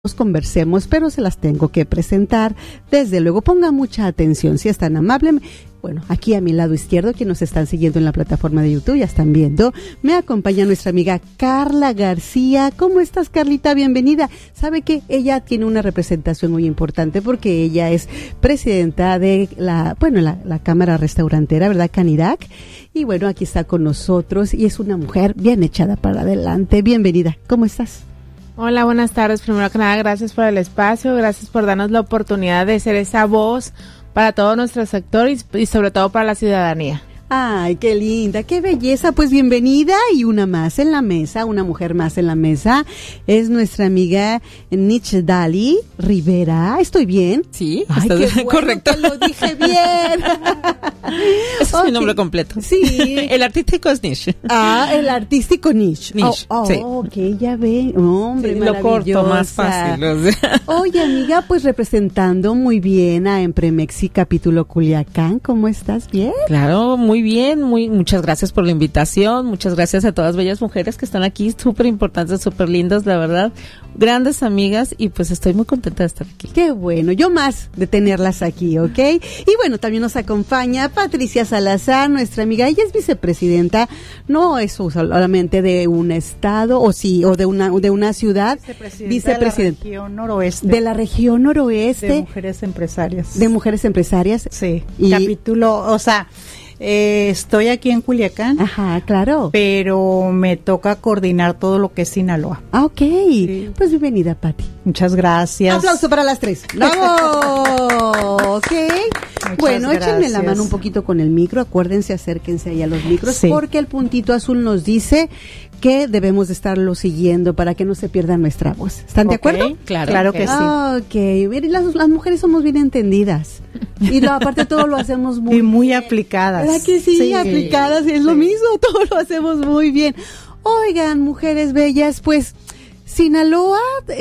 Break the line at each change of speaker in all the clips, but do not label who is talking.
conversemos, pero se las tengo que presentar. Desde luego, ponga mucha atención, si es tan amable. Bueno, aquí a mi lado izquierdo, quienes nos están siguiendo en la plataforma de YouTube, ya están viendo, me acompaña nuestra amiga Carla García. ¿Cómo estás, Carlita? Bienvenida. Sabe que ella tiene una representación muy importante porque ella es presidenta de la Cámara Restaurantera, ¿verdad? Canirac. Y bueno, aquí está con nosotros y es una mujer bien echada para adelante. Bienvenida. ¿Cómo estás?
Hola, buenas tardes. Primero que nada, gracias por el espacio, gracias por darnos la oportunidad de ser esa voz para todo nuestro sector y sobre todo para la ciudadanía.
Ay, qué linda, qué belleza. Pues bienvenida, y una más en la mesa, una mujer más en la mesa, es nuestra amiga Nichdali Rivera. ¿Estoy bien?
Sí,
ay,
está
qué bueno,
correcto.
que lo dije bien.
Ese es mi nombre completo.
Sí.
El artístico es Nish.
Ah, el artístico Nish.
Nish,
sí.
ok,
ya ve. Hombre,
sí, lo corto más fácil.
Oye, amiga, pues representando muy bien a Empremexi Capítulo Culiacán. ¿Cómo estás? ¿Bien?
Claro, muy bien, muchas gracias por la invitación, muchas gracias a todas bellas mujeres que están aquí, súper importantes, súper lindas, la verdad, grandes amigas, y pues estoy muy contenta de estar aquí.
Qué bueno, yo más de tenerlas aquí, ¿ok? Y bueno, también nos acompaña Patricia Salazar, nuestra amiga. Ella es vicepresidenta, no es solamente de un estado, o de una ciudad, vicepresidenta
de la región noroeste.
De la región noroeste.
De mujeres empresarias.
De mujeres empresarias.
Sí,
y
capítulo, o sea, estoy aquí en Culiacán.
Ajá, claro.
Pero me toca coordinar todo lo que es Sinaloa.
Ah, ok. Sí. Pues bienvenida, Pati.
Muchas gracias.
Aplauso para las tres. ¡Bravo! Ok. Bueno, échenme la mano un poquito con el micro. Acuérdense, acérquense ahí a los micros, sí, porque el puntito azul nos dice que debemos de estarlo siguiendo para que no se pierda nuestra voz. ¿Están de acuerdo?
Claro que sí.
Ok, miren, las mujeres somos bien entendidas. Y aparte todo lo hacemos
muy
bien.
Aplicadas.
¿Verdad que sí? Sí, aplicadas, es lo mismo, todo lo hacemos muy bien. Oigan, mujeres bellas, pues Sinaloa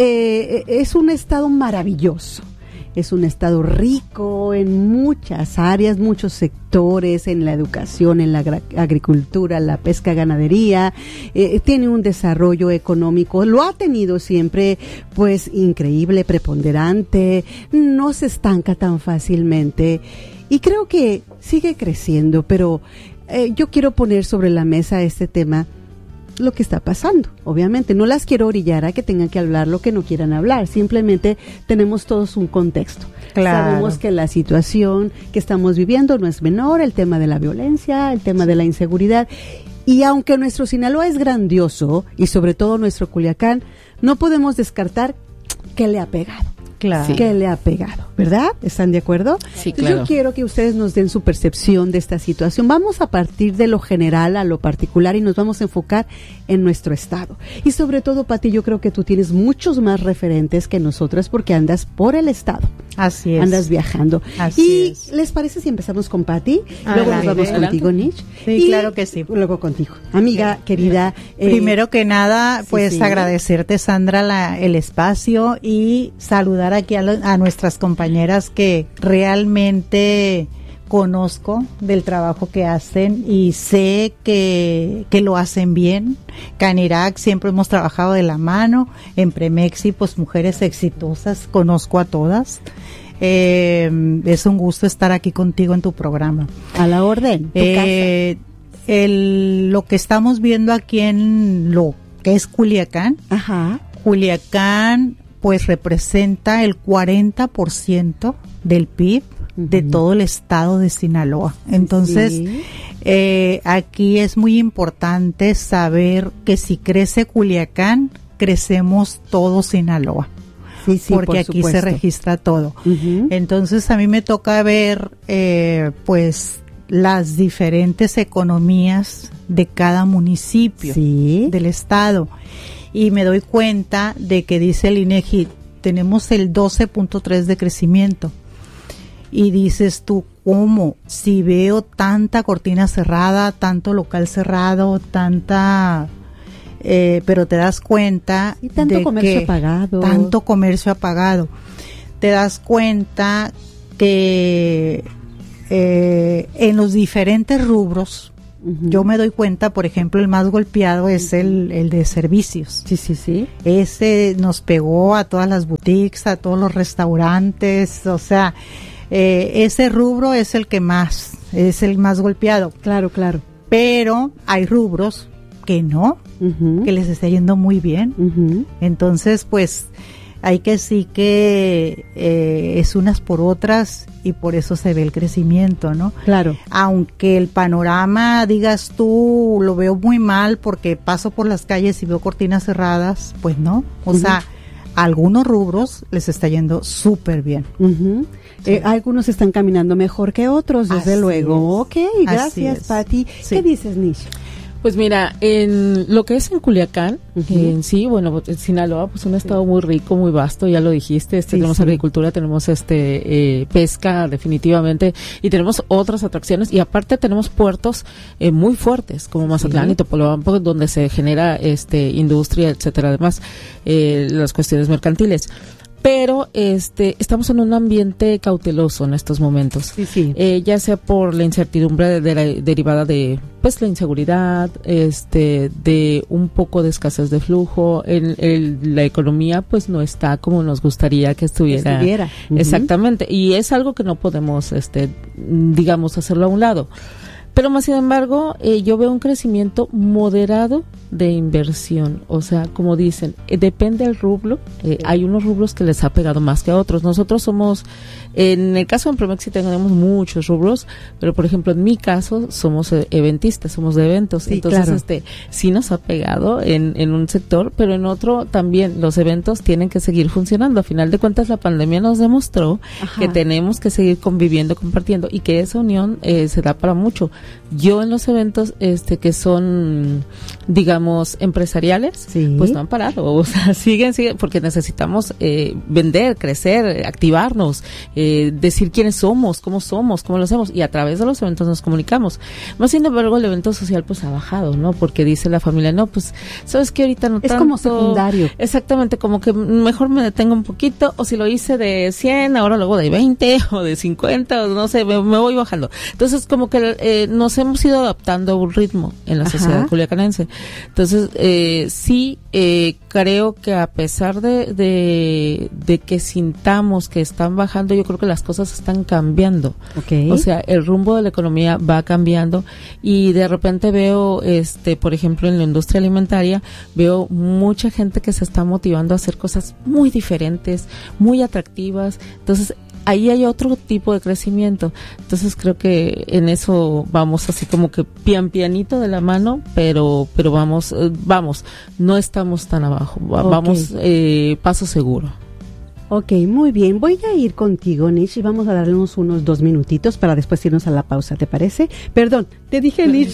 es un estado maravilloso. Es un estado rico en muchas áreas, muchos sectores, en la educación, en la agricultura, la pesca, ganadería, tiene un desarrollo económico, lo ha tenido siempre, pues increíble, preponderante, no se estanca tan fácilmente y creo que sigue creciendo, pero yo quiero poner sobre la mesa este tema, lo que está pasando. Obviamente no las quiero orillar a que tengan que hablar lo que no quieran hablar, simplemente tenemos todos un contexto.
Claro.
Sabemos que la situación que estamos viviendo no es menor, el tema de la violencia, el tema de la inseguridad, y aunque nuestro Sinaloa es grandioso y sobre todo nuestro Culiacán, no podemos descartar que le ha pegado.
Claro.
Que le ha pegado, ¿verdad? ¿Están de acuerdo?
Sí, claro.
Yo quiero que ustedes nos den su percepción de esta situación. Vamos a partir de lo general a lo particular y nos vamos a enfocar en nuestro estado. Y sobre todo, Pati, yo creo que tú tienes muchos más referentes que nosotras porque andas por el estado.
Así es.
Andas viajando.
Así es.
¿Les parece si empezamos con Pati? Luego nos vamos contigo, Nish.
Sí, claro que sí.
Luego contigo. Amiga, querida.
Primero que nada, pues
sí.
agradecerte, Sandra, el espacio y saludar aquí a nuestras compañeras que realmente conozco del trabajo que hacen y sé que lo hacen bien. Canirac siempre hemos trabajado de la mano, Empremexi, pues mujeres exitosas, conozco a todas. Es un gusto estar aquí contigo en tu programa.
A la orden.
Lo que estamos viendo aquí en lo que es Culiacán. Ajá. Culiacán pues representa el 40% del PIB de todo el estado de Sinaloa. Entonces, sí, aquí es muy importante saber que si crece Culiacán, crecemos todo Sinaloa.
Sí,
porque
por
aquí
supuesto
se registra todo. Entonces, a mí me toca ver, pues, las diferentes economías de cada municipio del estado. Y me doy cuenta de que dice el INEGI, tenemos el 12.3 de crecimiento. Y dices tú, ¿cómo? Si veo tanta cortina cerrada, tanto local cerrado, tanta... pero te das cuenta
tanto
de
comercio
que
apagado.
Tanto comercio apagado. Te das cuenta que en los diferentes rubros Yo me doy cuenta, por ejemplo, el más golpeado es el de servicios.
Sí.
Ese nos pegó a todas las boutiques, a todos los restaurantes, o sea, ese rubro es el el más golpeado.
Claro.
Pero hay rubros que no, que les está yendo muy bien. Entonces, pues, hay que sí que es unas por otras y por eso se ve el crecimiento, ¿no?
Claro.
Aunque el panorama, digas tú, lo veo muy mal porque paso por las calles y veo cortinas cerradas, pues no. O sea, algunos rubros les está yendo súper bien.
Algunos están caminando mejor que otros, desde luego. Ok, gracias, Pati. Sí. ¿Qué dices, Nish?
Pues mira, en lo que es en Culiacán, en sí, bueno, en Sinaloa, pues un estado muy rico, muy vasto, ya lo dijiste, tenemos agricultura, tenemos pesca, definitivamente, y tenemos otras atracciones, y aparte tenemos puertos muy fuertes, como Mazatlán y Topolobampo, donde se genera industria, etcétera, además, las cuestiones mercantiles. Pero estamos en un ambiente cauteloso en estos momentos. Ya sea por la incertidumbre derivada de pues la inseguridad, de un poco de escasez de flujo, la economía pues no está como nos gustaría que estuviera. Exactamente, y es algo que no podemos digamos hacerlo a un lado. Pero más sin embargo, yo veo un crecimiento moderado de inversión. O sea, como dicen, depende del rubro. Hay unos rubros que les ha pegado más que a otros. Nosotros somos, en el caso de Empromec sí tenemos muchos rubros, pero por ejemplo en mi caso somos eventistas, somos de eventos.
Sí,
entonces sí nos ha pegado en un sector, pero en otro también los eventos tienen que seguir funcionando. A final de cuentas la pandemia nos demostró que tenemos que seguir conviviendo, compartiendo y que esa unión se da para mucho. Yo en los eventos que son, digamos, empresariales, pues no han parado, o sea, siguen, porque necesitamos vender, crecer, activarnos, decir quiénes somos, cómo lo hacemos, y a través de los eventos nos comunicamos. Más sin embargo, el evento social pues ha bajado, ¿no? Porque dice la familia, no, pues, ¿sabes qué? Ahorita no tanto.
Es como secundario.
Exactamente, como que mejor me detengo un poquito, o si lo hice de 100, ahora luego de 20, o de 50, o no sé, me voy bajando. Entonces, como que nos hemos ido adaptando a un ritmo en la sociedad culiacanense. Entonces, creo que a pesar de que sintamos que están bajando, yo creo que las cosas están cambiando. O sea, el rumbo de la economía va cambiando y de repente veo, por ejemplo, en la industria alimentaria, veo mucha gente que se está motivando a hacer cosas muy diferentes, muy atractivas. Entonces, ahí hay otro tipo de crecimiento. Entonces creo que en eso vamos así como que pianito de la mano, pero vamos, no estamos tan abajo, vamos paso seguro.
Ok, muy bien. Voy a ir contigo, Nish, y vamos a darnos unos 2 minutitos para después irnos a la pausa, ¿te parece? Perdón, te dije Nish,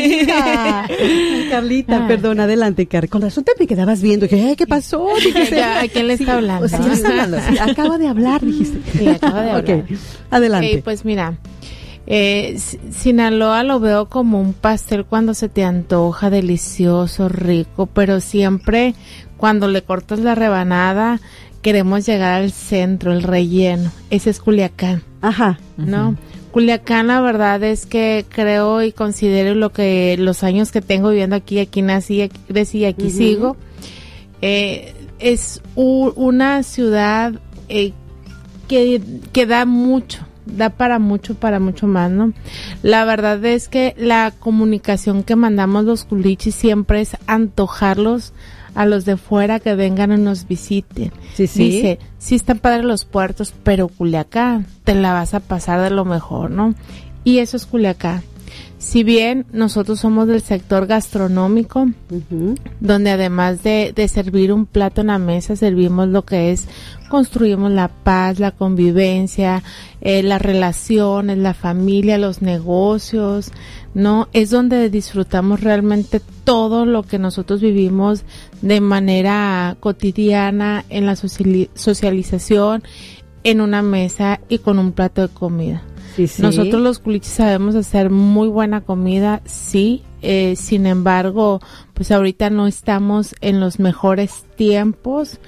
Carlita, perdón, adelante, Car. Con razón te me quedabas viendo. Dije, ¿qué pasó? Dije,
¿a quién le está hablando?
Sí, está hablando. Sí, acaba de hablar, dijiste.
Sí, acaba de hablar.
Ok, adelante.
Pues mira, Sinaloa lo veo como un pastel cuando se te antoja, delicioso, rico, pero siempre cuando le cortas la rebanada queremos llegar al centro, el relleno. Ese es Culiacán. ¿No? Culiacán, la verdad es que creo y considero los años que tengo viviendo aquí nací, aquí crecí, aquí sigo. Es una ciudad que da mucho. Da para mucho más, ¿no? La verdad es que la comunicación que mandamos los culichis siempre es antojarlos a los de fuera que vengan y nos visiten. Dice, sí están padres los puertos, pero Culiacán te la vas a pasar de lo mejor, ¿no? Y eso es Culiacán. Si bien nosotros somos del sector gastronómico, donde además de servir un plato en la mesa, servimos lo que es, construimos la paz, la convivencia, las relaciones, la familia, los negocios, ¿no? Es donde disfrutamos realmente todo lo que nosotros vivimos de manera cotidiana, en la socialización, en una mesa y con un plato de comida. Nosotros los culichis sabemos hacer muy buena comida, sí, sin embargo, pues ahorita no estamos en los mejores tiempos,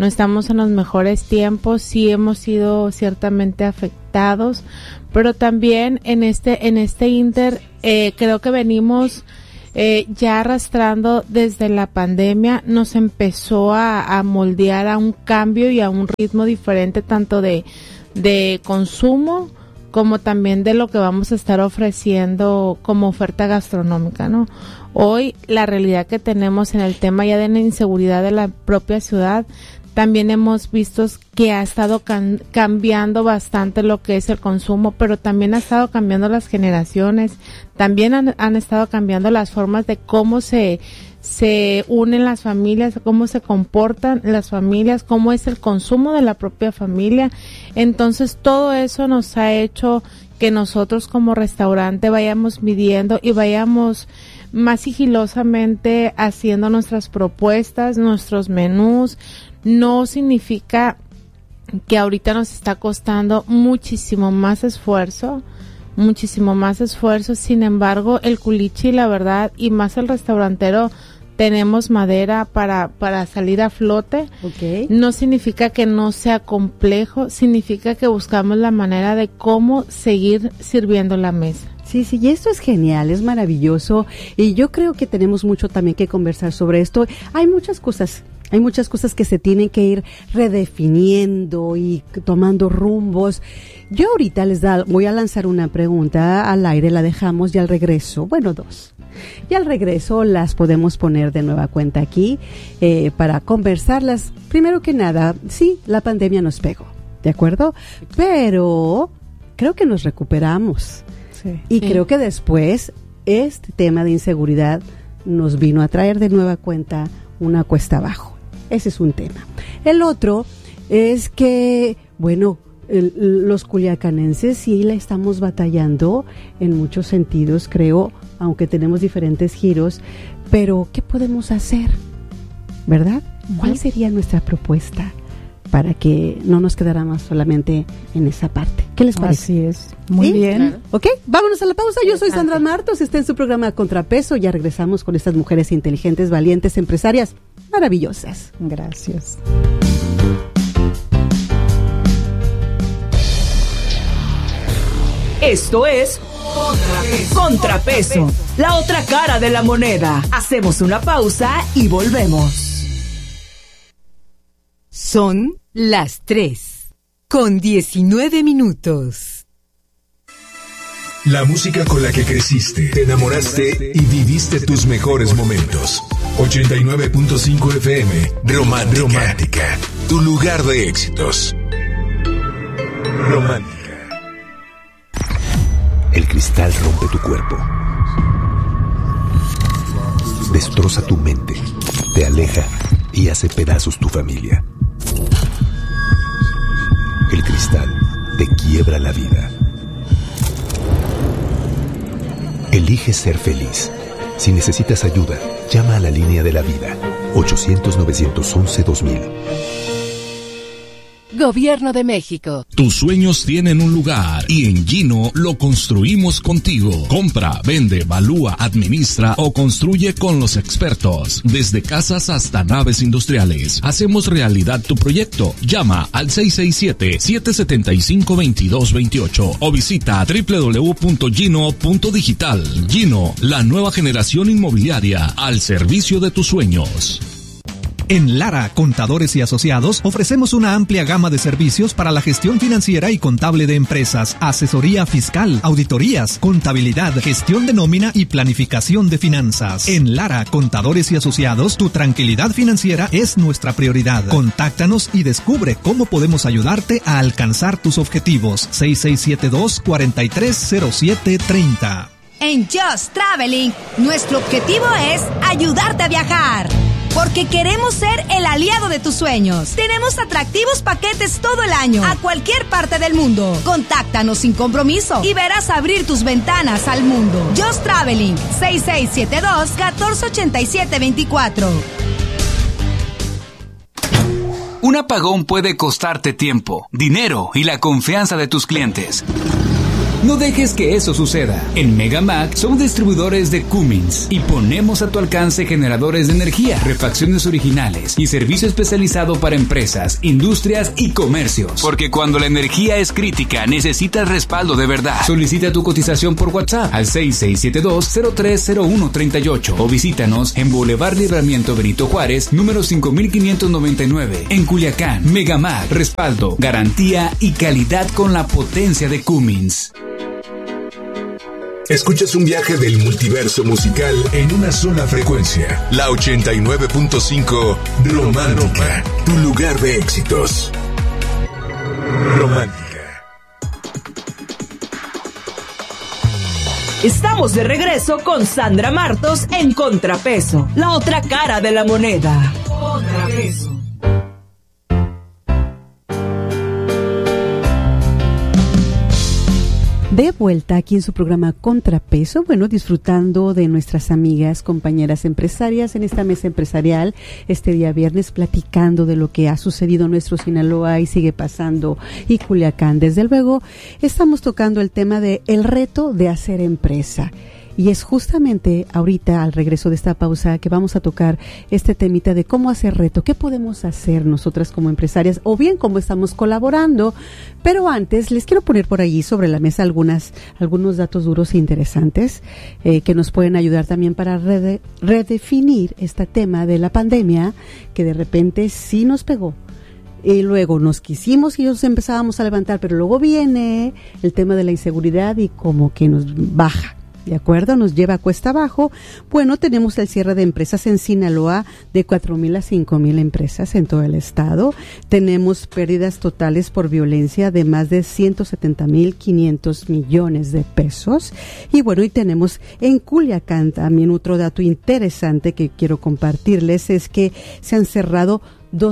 sí hemos sido ciertamente afectados, pero también en este inter, creo que venimos ya arrastrando desde la pandemia, nos empezó a moldear a un cambio y a un ritmo diferente, tanto de consumo como también de lo que vamos a estar ofreciendo como oferta gastronómica, ¿no? Hoy la realidad que tenemos en el tema ya de la inseguridad de la propia ciudad, también hemos visto que ha estado cambiando bastante lo que es el consumo, pero también ha estado cambiando las generaciones, también han estado cambiando las formas de cómo se unen las familias, cómo se comportan las familias, cómo es el consumo de la propia familia. Entonces todo eso nos ha hecho que nosotros como restaurante vayamos midiendo y vayamos más sigilosamente haciendo nuestras propuestas, nuestros menús. No significa que ahorita nos está costando muchísimo más esfuerzo, sin embargo el culichi, la verdad, y más el restaurantero, tenemos madera para salir a flote.
Okay.
No significa que no sea complejo, significa que buscamos la manera de cómo seguir sirviendo la mesa.
Sí, y esto es genial, es maravilloso, y yo creo que tenemos mucho también que conversar sobre esto. Hay muchas cosas que se tienen que ir redefiniendo y tomando rumbos. Yo ahorita voy a lanzar una pregunta al aire, la dejamos y al regreso, dos. Y al regreso las podemos poner de nueva cuenta aquí para conversarlas. Primero que nada, sí, la pandemia nos pegó, ¿de acuerdo? Pero creo que nos recuperamos.
Sí.
Y creo que después este tema de inseguridad nos vino a traer de nueva cuenta una cuesta abajo. Ese es un tema. El otro es que, los culiacanenses sí la estamos batallando en muchos sentidos, creo, aunque tenemos diferentes giros, pero ¿qué podemos hacer? ¿Verdad? ¿Cuál sería nuestra propuesta para que no nos quedáramos solamente en esa parte? ¿Qué les parece?
Así es. Muy bien.
Claro.
Ok, vámonos a la pausa. Yo soy Sandra Martos, está en su programa Contrapeso. Ya regresamos con estas mujeres inteligentes, valientes, empresarias maravillosas.
Gracias.
Esto es Contrapeso, la otra cara de la moneda. Hacemos una pausa y volvemos.
Son las 3:19.
La música con la que creciste, te enamoraste y viviste tus mejores momentos. 89.5 FM, Romántica, tu lugar de éxitos. Romántica. El cristal rompe tu cuerpo, destroza tu mente, te aleja y hace pedazos tu familia. El cristal te quiebra la vida. Elige ser feliz. Si necesitas ayuda, llama a la línea de la vida, 800-911-2000.
Gobierno de México.
Tus sueños tienen un lugar y en Gino lo construimos contigo. Compra, vende, valúa, administra o construye con los expertos. Desde casas hasta naves industriales. Hacemos realidad tu proyecto. Llama al 667-775-2228 o visita www.gino.digital. Gino, la nueva generación inmobiliaria al servicio de tus sueños.
En Lara, Contadores y Asociados, ofrecemos una amplia gama de servicios para la gestión financiera y contable de empresas, asesoría fiscal, auditorías, contabilidad, gestión de nómina y planificación de finanzas. En Lara, Contadores y Asociados, tu tranquilidad financiera es nuestra prioridad. Contáctanos y descubre cómo podemos ayudarte a alcanzar tus objetivos. 6672-430730.
En Just Traveling, nuestro objetivo es ayudarte a viajar. Porque queremos ser el aliado de tus sueños. Tenemos atractivos paquetes todo el año, a cualquier parte del mundo. Contáctanos sin compromiso y verás abrir tus ventanas al mundo. Just Traveling, 6672-148724.
Un apagón puede costarte tiempo, dinero y la confianza de tus clientes. No dejes que eso suceda. En Megamac somos distribuidores de Cummins y ponemos a tu alcance generadores de energía, refacciones originales y servicio especializado para empresas, industrias y comercios. Porque cuando la energía es crítica, necesitas respaldo de verdad. Solicita tu cotización por WhatsApp al 6672-030138 o visítanos en Boulevard Libramiento Benito Juárez, número 5599, en Culiacán. Megamac, respaldo, garantía y calidad con la potencia de Cummins.
Escuchas un viaje del multiverso musical en una sola frecuencia. La 89.5 Romántica, tu lugar de éxitos. Romántica.
Estamos de regreso con Sandra Martos en Contrapeso, la otra cara de la moneda. Contrapeso.
De vuelta aquí en su programa Contrapeso, bueno, disfrutando de nuestras amigas, compañeras empresarias en esta mesa empresarial, este día viernes, platicando de lo que ha sucedido en nuestro Sinaloa y sigue pasando, y Culiacán. Desde luego, estamos tocando el tema de el reto de hacer empresa. Y es justamente ahorita, al regreso de esta pausa, que vamos a tocar este temita de cómo hacer reto, qué podemos hacer nosotras como empresarias, o bien cómo estamos colaborando. Pero antes, les quiero poner por allí sobre la mesa algunos datos duros e interesantes que nos pueden ayudar también para redefinir este tema de la pandemia, que de repente sí nos pegó. Y luego nos quisimos y nos empezábamos a levantar, pero luego viene el tema de la inseguridad y como que nos baja. ¿De acuerdo? Nos lleva a cuesta abajo. Bueno, tenemos el cierre de empresas en Sinaloa de 4,000 a 5,000 empresas en todo el estado. Tenemos pérdidas totales por violencia de más de 170,500 millones de pesos. Y bueno, y tenemos en Culiacán también otro dato interesante que quiero compartirles, es que se han cerrado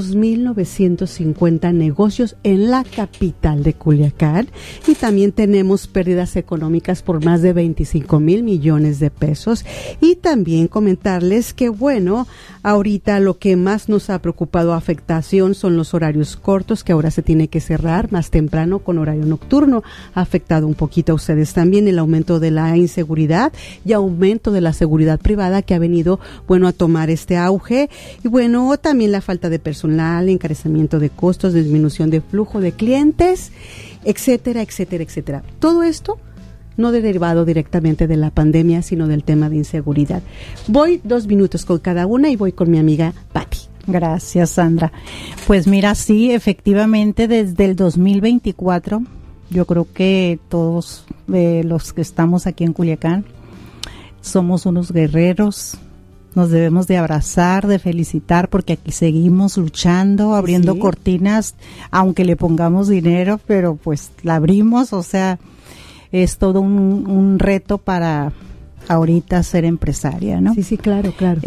2,950 negocios en la capital de Culiacán, y también tenemos pérdidas económicas por más de 25,000 millones de pesos. Y también comentarles que, bueno, ahorita lo que más nos ha preocupado afectación son los horarios cortos, que ahora se tiene que cerrar más temprano con horario nocturno. Ha afectado un poquito a ustedes también el aumento de la inseguridad y aumento de la seguridad privada, que ha venido, bueno, a tomar este auge. Y bueno, también la falta de personal, encarecimiento de costos, disminución de flujo de clientes, etcétera, etcétera, etcétera. Todo esto no derivado directamente de la pandemia, sino del tema de inseguridad. Voy 2 minutos con cada una y voy con mi amiga Patti.
Gracias, Sandra. Pues mira, sí, efectivamente, desde el 2024, yo creo que todos los que estamos aquí en Culiacán somos unos guerreros. Nos debemos de abrazar, de felicitar, porque aquí seguimos luchando, abriendo cortinas, aunque le pongamos dinero, pero pues la abrimos. O sea, es todo un reto para ahorita ser empresaria, ¿no?
Sí, sí, claro, claro.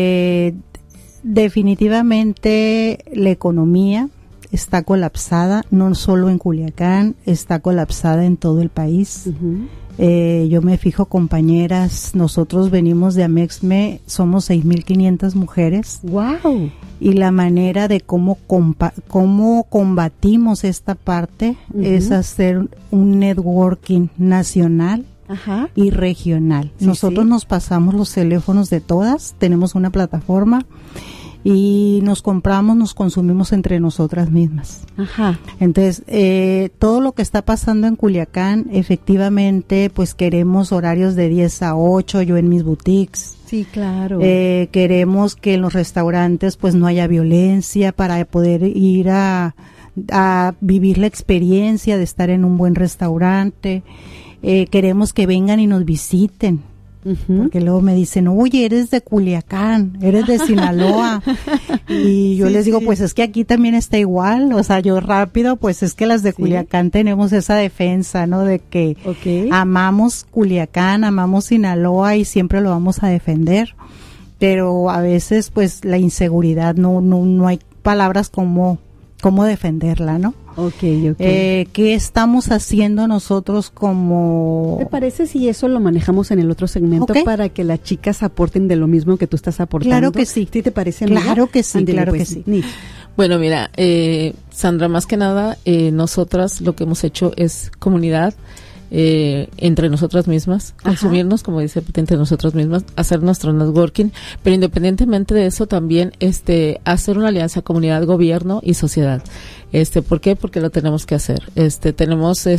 Definitivamente la economía está colapsada, no solo en Culiacán, está colapsada en todo el país. Uh-huh. Yo me fijo, compañeras, nosotros venimos de Amexme, somos 6,500 mujeres.
¡Wow! Y
la manera de cómo combatimos esta parte es hacer un networking nacional y regional. Sí, nosotros nos pasamos los teléfonos de todas, tenemos una plataforma y nos consumimos entre nosotras mismas. Ajá. Entonces, todo lo que está pasando en Culiacán, efectivamente, pues queremos horarios de 10 a 8, yo en mis boutiques.
Sí, claro.
Queremos que en los restaurantes pues no haya violencia, para poder ir a vivir la experiencia de estar en un buen restaurante. Queremos que vengan y nos visiten. Porque luego me dicen, oye, eres de Culiacán, eres de Sinaloa. Y yo les digo, pues es que aquí también está igual. O sea, yo rápido, pues es que las de Culiacán tenemos esa defensa, ¿no? De que amamos Culiacán, amamos Sinaloa y siempre lo vamos a defender. Pero a veces, pues la inseguridad, no hay palabras como defenderla, ¿no?
Okay.
¿Qué estamos haciendo nosotros como...?
¿Te parece si eso lo manejamos en el otro segmento para que las chicas aporten de lo mismo que tú estás aportando?
Claro que sí.
¿Sí te parece, amiga?
Claro que sí,
Ándale,
claro
pues,
que sí.
Bueno, mira, Sandra, más que nada, nosotras lo que hemos hecho es comunidad. entre nosotras mismas, consumirnos, como dice, entre nosotras mismas, hacer nuestro networking, pero independientemente de eso también hacer una alianza comunidad, gobierno y sociedad. ¿Por qué? Porque lo tenemos que hacer. Tenemos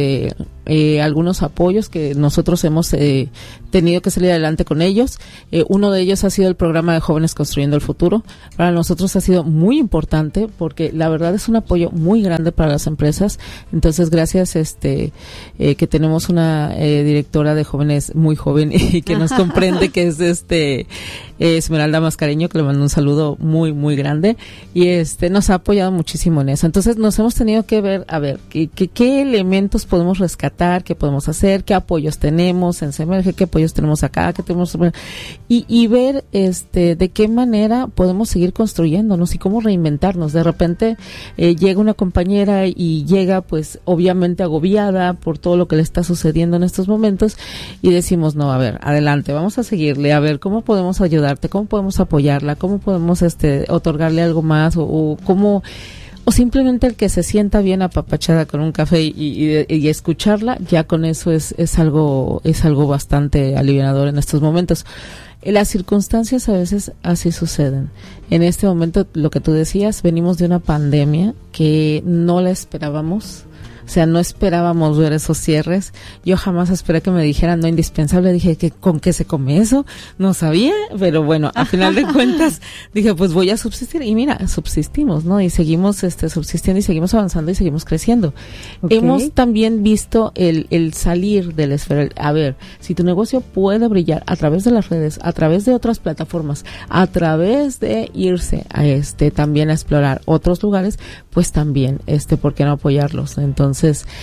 algunos apoyos que nosotros hemos tenido que salir adelante con ellos. Uno de ellos ha sido el programa de Jóvenes Construyendo el Futuro. Para nosotros ha sido muy importante porque la verdad es un apoyo muy grande para las empresas. Entonces, gracias que tenemos una directora de jóvenes muy joven y que nos comprende, que es Esmeralda Mascareño, que le mando un saludo muy, muy grande, y nos ha apoyado muchísimo en eso. Entonces nos hemos tenido que ver, qué elementos podemos rescatar, qué podemos hacer, qué apoyos tenemos en Semerge, qué apoyos tenemos acá, qué tenemos, y ver de qué manera podemos seguir construyéndonos y cómo reinventarnos. De repente llega una compañera y llega pues obviamente agobiada por todo lo que le está sucediendo en estos momentos, y decimos, no, adelante, vamos a seguirle, a ver cómo podemos ayudarte, cómo podemos apoyarla, cómo podemos otorgarle algo más, o simplemente el que se sienta bien apapachada con un café y escucharla, ya con eso es algo bastante alivianador en estos momentos. Las circunstancias a veces así suceden. En este momento, lo que tú decías, venimos de una pandemia que no la esperábamos. O sea, no esperábamos ver esos cierres. Yo jamás esperé que me dijeran no indispensable. Dije, ¿con qué se come eso? No sabía, pero bueno, a final de cuentas dije, pues voy a subsistir. Y mira, subsistimos, ¿no? Y seguimos subsistiendo y seguimos avanzando y seguimos creciendo. Okay. Hemos también visto el salir de la esfera. A ver, si tu negocio puede brillar a través de las redes, a través de otras plataformas, a través de irse a también a explorar otros lugares, pues también, ¿por qué no apoyarlos? Entonces,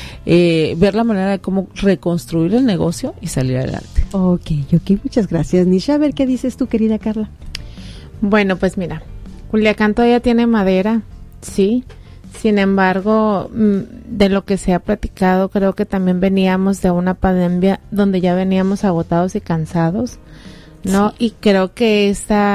ver la manera de cómo reconstruir el negocio y salir adelante.
Ok, muchas gracias, Nisha. A ver, ¿qué dices tú, querida Carla?
Bueno, pues mira, Culiacán todavía tiene madera, sí. Sin embargo, de lo que se ha platicado, creo que también veníamos de una pandemia donde ya veníamos agotados y cansados, ¿no? Sí. Y creo que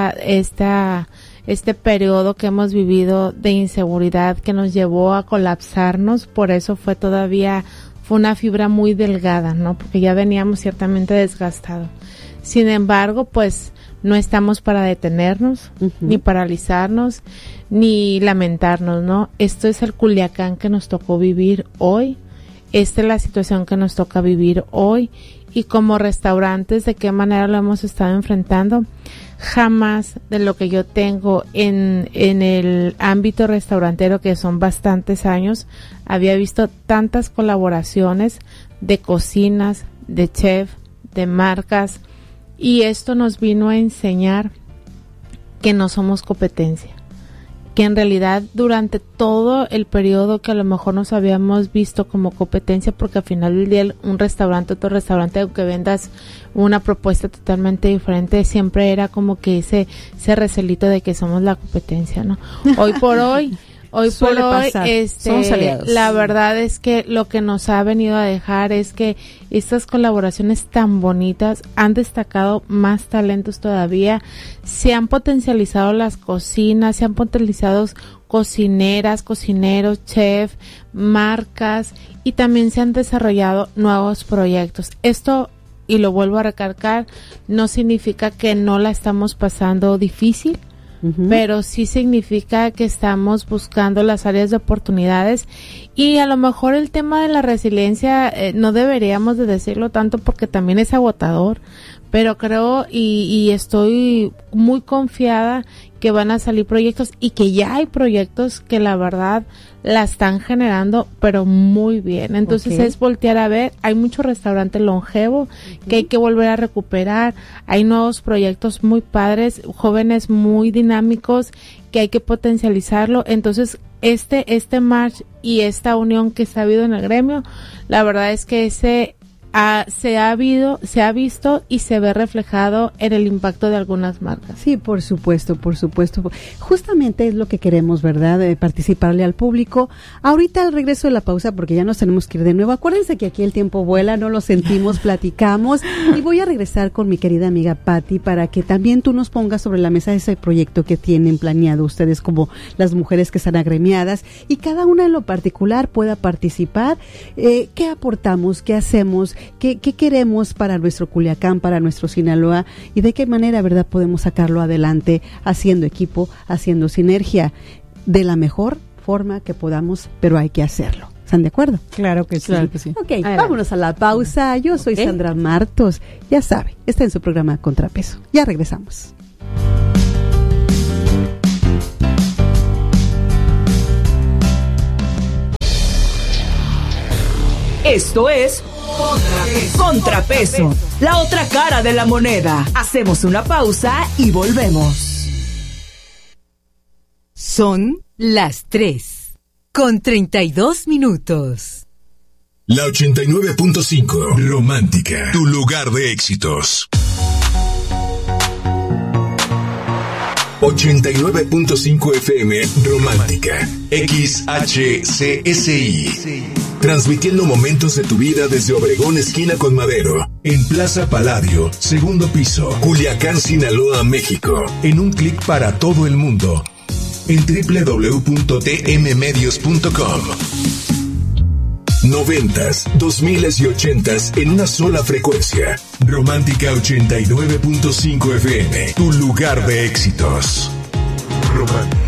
este periodo que hemos vivido de inseguridad que nos llevó a colapsarnos, por eso fue una fibra muy delgada, ¿no? Porque ya veníamos ciertamente desgastados. Sin embargo, pues no estamos para detenernos, ni paralizarnos, ni lamentarnos, ¿no? Esto es el Culiacán que nos tocó vivir hoy, esta es la situación que nos toca vivir hoy, y como restaurantes, ¿de qué manera lo hemos estado enfrentando? Jamás, de lo que yo tengo en el ámbito restaurantero, que son bastantes años, había visto tantas colaboraciones de cocinas, de chef, de marcas, y esto nos vino a enseñar que no somos competencia, que en realidad durante todo el periodo que a lo mejor nos habíamos visto como competencia, porque al final del día un restaurante, otro restaurante, aunque vendas una propuesta totalmente diferente, siempre era como que ese recelito de que somos la competencia, ¿no? Hoy por hoy
somos aliados.
La verdad es que lo que nos ha venido a dejar es que estas colaboraciones tan bonitas han destacado más talentos todavía, se han potencializado las cocinas, se han potencializado cocineras, cocineros, chef, marcas, y también se han desarrollado nuevos proyectos. Esto, y lo vuelvo a recalcar, no significa que no la estamos pasando difícil, pero sí significa que estamos buscando las áreas de oportunidades, y a lo mejor el tema de la resiliencia no deberíamos de decirlo tanto porque también es agotador, pero creo y estoy muy confiada que van a salir proyectos, y que ya hay proyectos que la verdad la están generando, pero muy bien. Entonces es voltear a ver, hay mucho restaurante longevo que hay que volver a recuperar, hay nuevos proyectos muy padres, jóvenes muy dinámicos que hay que potencializarlo. Entonces este march y esta unión que se ha habido en el gremio, la verdad es que se ha visto y se ve reflejado en el impacto de algunas marcas.
Sí, por supuesto. Justamente es lo que queremos, ¿verdad? Participarle al público. Ahorita al regreso de la pausa, porque ya nos tenemos que ir de nuevo. Acuérdense que aquí el tiempo vuela, no lo sentimos, platicamos. Y voy a regresar con mi querida amiga Patti para que también tú nos pongas sobre la mesa ese proyecto que tienen planeado ustedes como las mujeres que están agremiadas y cada una en lo particular pueda participar. ¿Qué aportamos? ¿Qué hacemos? ¿Qué queremos para nuestro Culiacán, para nuestro Sinaloa y de qué manera, verdad, podemos sacarlo adelante haciendo equipo, haciendo sinergia de la mejor forma que podamos, pero hay que hacerlo. ¿Están de acuerdo?
Claro que sí.
Ok, vámonos a la pausa. Yo soy Sandra Martos. Ya sabe, está en su programa Contrapeso. Ya regresamos.
Esto es Contrapeso, la otra cara de la moneda. Hacemos una pausa y volvemos.
Son las 3:32.
La 89.5, Romántica, tu lugar de éxitos. 89.5 FM, Romántica, XHCSI. Transmitiendo momentos de tu vida desde Obregón, esquina con Madero, en Plaza Palladio, segundo piso, Culiacán, Sinaloa, México. En un clic para todo el mundo, en www.tmmedios.com. 90s, 2000s y 80s en una sola frecuencia. Romántica 89.5 FM, tu lugar de éxitos. Romántica.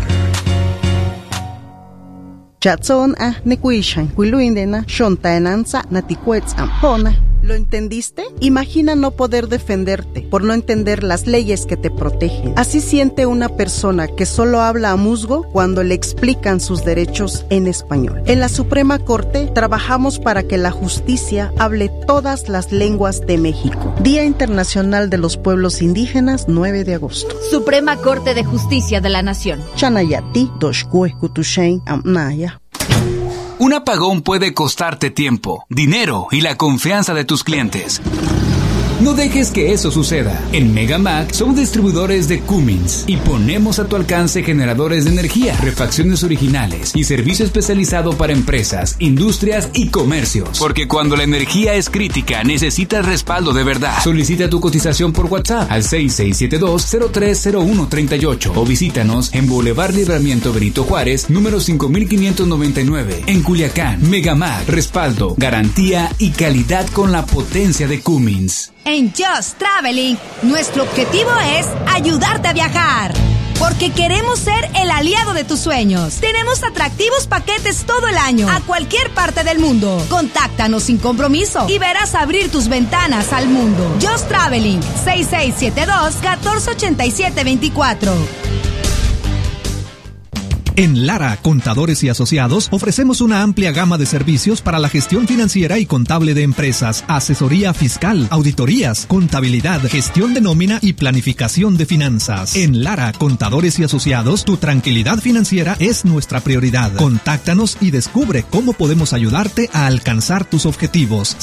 Chatson nekuishan kuiluindena shontaenanza natikuetz ampona. ¿Lo entendiste? Imagina no poder defenderte por no entender las leyes que te protegen. Así siente una persona que solo habla a musgo cuando le explican sus derechos en español. En la Suprema Corte trabajamos para que la justicia hable todas las lenguas de México. Día Internacional de los Pueblos Indígenas, 9 de agosto.
Suprema Corte de Justicia de la Nación.
Chanayati, Doshkue, Kutushain, Amnaya.
Un apagón puede costarte tiempo, dinero y la confianza de tus clientes. No dejes que eso suceda. En Megamac somos distribuidores de Cummins y ponemos a tu alcance generadores de energía, refacciones originales y servicio especializado para empresas, industrias y comercios. Porque cuando la energía es crítica, necesitas respaldo de verdad. Solicita tu cotización por WhatsApp al 6672-030138 o visítanos en Boulevard Libramiento Benito Juárez, número 5599, en Culiacán. Megamac, respaldo, garantía y calidad con la potencia de Cummins.
En Just Traveling, nuestro objetivo es ayudarte a viajar. Porque queremos ser el aliado de tus sueños. Tenemos atractivos paquetes todo el año, a cualquier parte del mundo. Contáctanos sin compromiso y verás abrir tus ventanas al mundo. Just Traveling, 6672-1487-24.
En Lara, Contadores y Asociados, ofrecemos una amplia gama de servicios para la gestión financiera y contable de empresas, asesoría fiscal, auditorías, contabilidad, gestión de nómina y planificación de finanzas. En Lara, Contadores y Asociados, tu tranquilidad financiera es nuestra prioridad. Contáctanos y descubre cómo podemos ayudarte a alcanzar tus objetivos.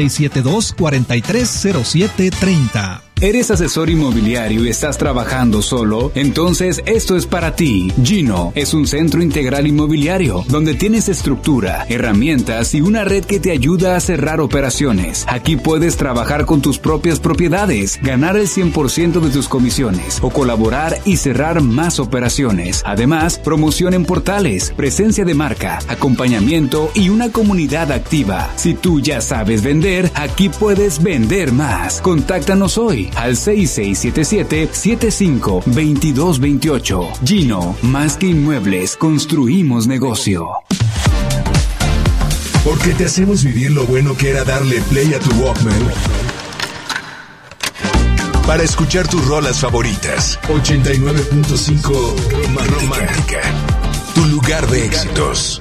6672-430730.
¿Eres asesor inmobiliario y estás trabajando solo? Entonces esto es para ti. Gino es un centro integral inmobiliario donde tienes estructura, herramientas y una red que te ayuda a cerrar operaciones. Aquí puedes trabajar con tus propias propiedades, ganar el 100% de tus comisiones o colaborar y cerrar más operaciones. Además, promoción en portales, presencia de marca, acompañamiento y una comunidad activa. Si tú ya sabes vender, aquí puedes vender más. Contáctanos hoy al 6677-752228. Gino, más que inmuebles, construimos negocio.
Porque te hacemos vivir lo bueno que era darle play a tu Walkman para escuchar tus rolas favoritas. 89.5 Romántica, tu lugar de éxitos.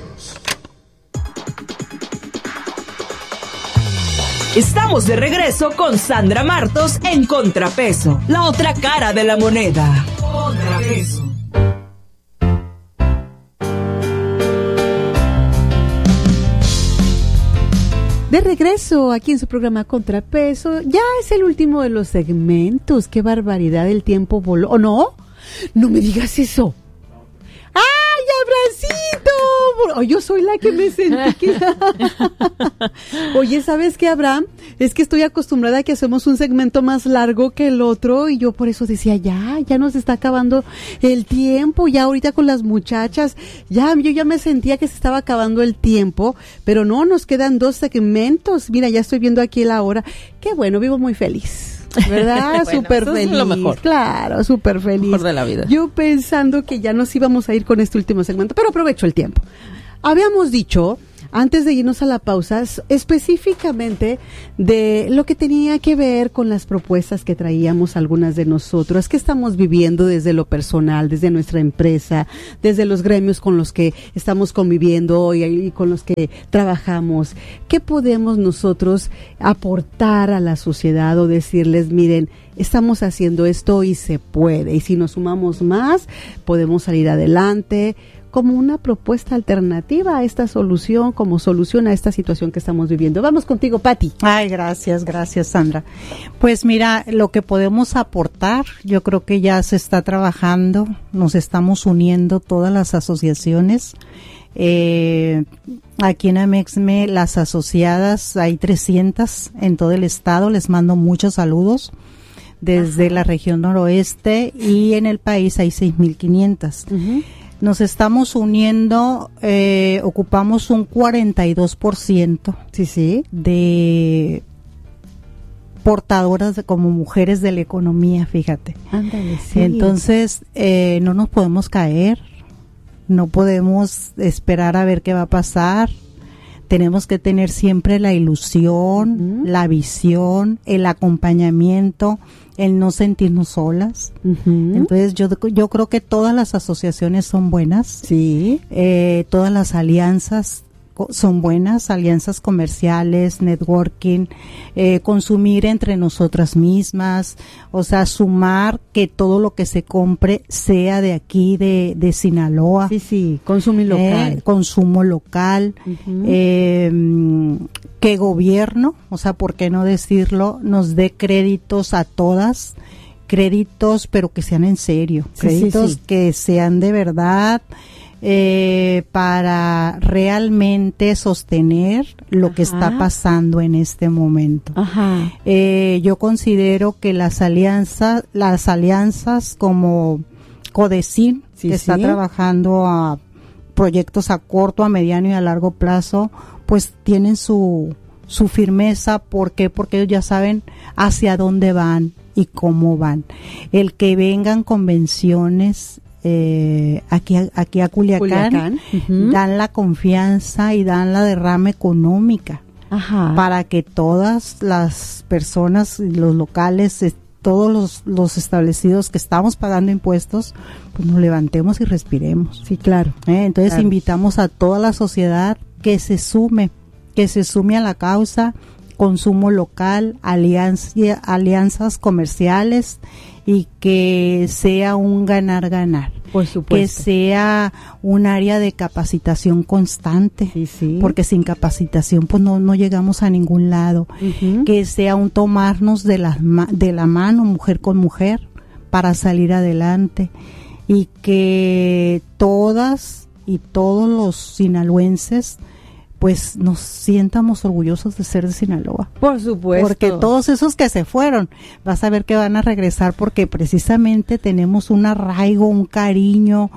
Estamos de regreso con Sandra Martos en Contrapeso, la otra cara de la moneda. Contrapeso.
De regreso aquí en su programa Contrapeso. Ya es el último de los segmentos. Qué barbaridad, el tiempo voló. ¿O no? No me digas eso. ¡Ay, Abrancito! Oh, yo soy la que me sentí que... Oye, ¿sabes qué, Abraham? Es que estoy acostumbrada a que hacemos un segmento más largo que el otro y yo por eso decía, ya nos está acabando el tiempo, ya ahorita con las muchachas, yo ya me sentía que se estaba acabando el tiempo, pero no, nos quedan 2 segmentos. Mira, ya estoy viendo aquí la hora. Qué bueno, vivo muy feliz. ¿Verdad?
Bueno,
súper feliz.
Es lo mejor.
Claro, súper feliz.
Mejor de la vida.
Yo pensando que ya nos íbamos a ir con este último segmento, pero aprovecho el tiempo. Habíamos dicho, antes de irnos a la pausa, específicamente de lo que tenía que ver con las propuestas que traíamos algunas de nosotros, que estamos viviendo desde lo personal, desde nuestra empresa, desde los gremios con los que estamos conviviendo y con los que trabajamos. ¿Qué podemos nosotros aportar a la sociedad o decirles, miren, estamos haciendo esto y se puede, y si nos sumamos más, podemos salir adelante, como una propuesta alternativa a esta solución, como solución a esta situación que estamos viviendo? Vamos contigo, Pati.
Ay, gracias, Sandra. Pues mira, lo que podemos aportar, yo creo que ya se está trabajando, nos estamos uniendo todas las asociaciones. Aquí en Amexme, las asociadas, hay 300 en todo el estado, les mando muchos saludos desde la región noroeste, y en el país hay 6,500. Nos estamos uniendo, ocupamos un 42% de portadoras como mujeres de la economía, fíjate.
Ándale, sí.
Entonces, no nos podemos caer, no podemos esperar a ver qué va a pasar. Tenemos que tener siempre la ilusión, la visión, el acompañamiento, el no sentirnos solas. Entonces yo creo que todas las asociaciones son buenas.
Sí.
Todas las alianzas son buenas, alianzas comerciales, networking, consumir entre nosotras mismas, o sea, sumar que todo lo que se compre sea de aquí, de Sinaloa.
Sí, consumir local.
Consumo local. Que gobierno, o sea, ¿por qué no decirlo? Nos dé créditos a todas, créditos, pero que sean en serio, créditos que sean de verdad, para realmente sostener lo que está pasando en este momento. Yo considero que las alianzas como Codecin, que está trabajando a proyectos a corto, a mediano y a largo plazo, pues tienen su firmeza. ¿Por qué? Porque ellos ya saben hacia dónde van y cómo van. El que vengan convenciones aquí a Culiacán, dan la confianza y dan la derrama económica para que todas las personas, los locales, todos los establecidos que estamos pagando impuestos, pues nos levantemos y respiremos.
Sí, claro.
Entonces invitamos a toda la sociedad que se sume a la causa, consumo local, alianzas comerciales, y que sea un ganar-ganar.
Por supuesto.
Que sea un área de capacitación constante, porque sin capacitación pues no llegamos a ningún lado. Que sea un tomarnos de la mano, mujer con mujer, para salir adelante, y que todas y todos los sinaloenses pues nos sientamos orgullosos de ser de Sinaloa.
Por supuesto.
Porque todos esos que se fueron, vas a ver que van a regresar, porque precisamente tenemos un arraigo, un cariño,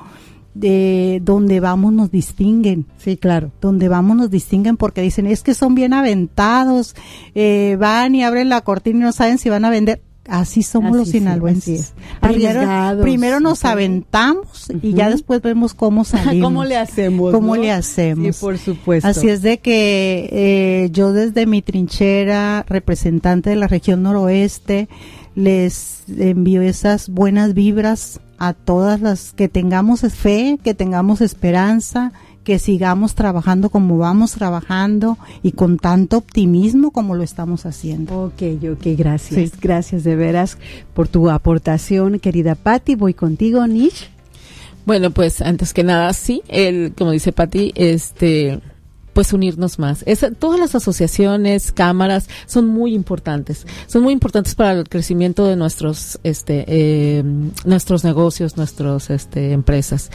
de donde vamos nos distinguen.
Sí, claro.
Donde vamos nos distinguen, porque dicen, es que son bien aventados, van y abren la cortina y no saben si van a vender. Así somos los sinaloenses. Primero nos aventamos y ya después vemos cómo salimos.
¿Cómo le hacemos?
Sí,
por supuesto.
Así es de que yo desde mi trinchera, representante de la región noroeste, les envío esas buenas vibras a todas las que tengamos fe, que tengamos esperanza, que sigamos trabajando como vamos trabajando y con tanto optimismo como lo estamos haciendo.
Ok, gracias. Gracias de veras por tu aportación, querida Pati. Voy contigo, Nish.
Bueno, pues antes que nada, como dice Pati, pues unirnos más. Todas las asociaciones, cámaras son muy importantes para el crecimiento de nuestros negocios, nuestras empresas.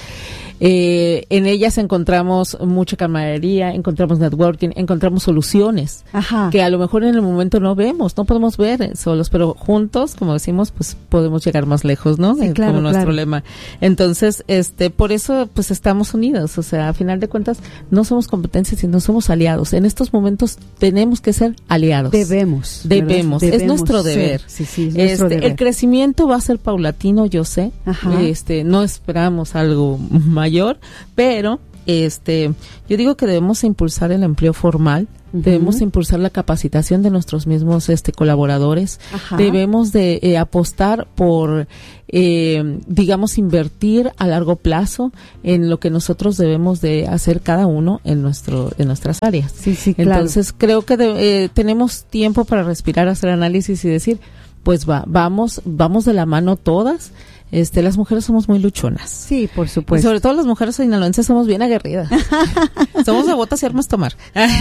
En ellas encontramos mucha camaradería, encontramos networking, encontramos soluciones que a lo mejor en el momento no podemos ver solos, pero juntos, como decimos, pues podemos llegar más lejos, ¿no?
Sí, claro,
como nuestro lema. Entonces, por eso pues estamos unidos, o sea, a final de cuentas no somos competencias, sino somos aliados. En estos momentos tenemos que ser aliados. Debemos. Es nuestro deber.
Sí, es nuestro deber.
El crecimiento va a ser paulatino, yo sé. No esperamos algo mayor, pero yo digo que debemos impulsar el empleo formal. Debemos impulsar la capacitación de nuestros mismos colaboradores. Debemos de apostar por, digamos, invertir a largo plazo en lo que nosotros debemos de hacer cada uno en nuestras áreas.
Sí, claro.
Entonces, creo que tenemos tiempo para respirar, hacer análisis y decir, pues vamos de la mano todas. Las mujeres somos muy luchonas.
Sí, por supuesto.
Y sobre todo las mujeres sinaloenses somos bien aguerridas. Somos de botas y armas tomar.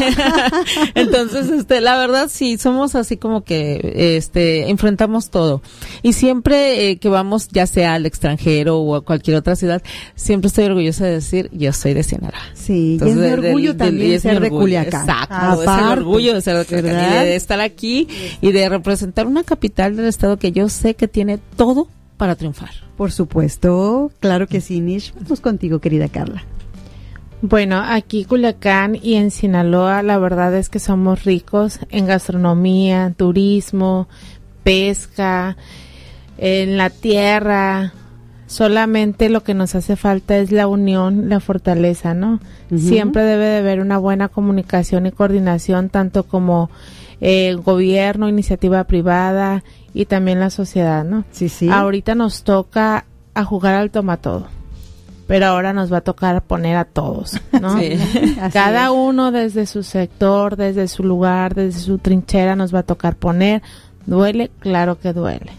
Entonces, la verdad sí, somos así como que, enfrentamos todo. Y siempre que vamos, ya sea al extranjero o a cualquier otra ciudad, siempre estoy orgullosa de decir, yo soy de Sinaloa.
Sí, entonces, y es mi orgullo también ser de Culiacán.
Exacto, es el orgullo de ser de Culiacán y de estar aquí y de representar una capital del estado que yo sé que tiene todo para triunfar.
Por supuesto, claro que sí, Nish. Vamos contigo, querida Carla.
Bueno, aquí Culiacán y en Sinaloa la verdad es que somos ricos en gastronomía, turismo, pesca, en la tierra. Solamente lo que nos hace falta es la unión, la fortaleza, ¿no? Siempre debe de haber una buena comunicación y coordinación, tanto como gobierno, iniciativa privada y también la sociedad, ¿no?
Sí.
Ahorita nos toca a jugar al tomatodo, pero ahora nos va a tocar poner a todos, ¿no?
Sí.
Cada uno desde su sector, desde su lugar, desde su trinchera nos va a tocar poner. ¿Duele? Claro que duele.